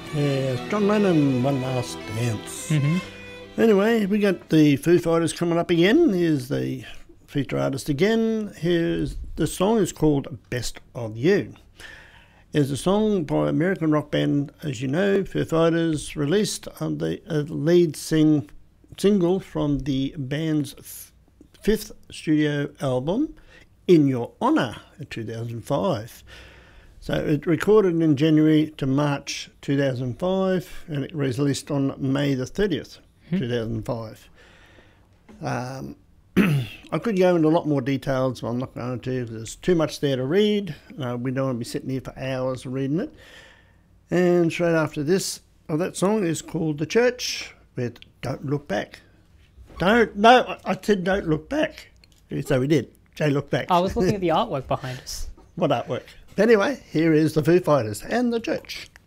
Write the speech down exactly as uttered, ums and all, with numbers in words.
Yeah, John Lennon, One Last Dance. Mm-hmm. Anyway, we got the Foo Fighters coming up again. Here's the feature artist again. Here's the song is called Best of You. It's a song by American rock band, as you know, Foo Fighters, released on the uh, lead sing single from the band's f- fifth studio album, In Your Honor, in two thousand five. So it recorded in January to March two thousand five, and it was released on May the thirtieth, Hmm. two thousand five. Um, I could go into a lot more details, but I'm not going to. There's too much there to read. Uh, we don't want to be sitting here for hours reading it. And straight after this, oh, that song is called The Church with Don't Look Back. Don't, no, I I said don't look back. So we did. Jay, look back. I was looking at the artwork behind us. What artwork? Anyway, here is the Foo Fighters and The Church.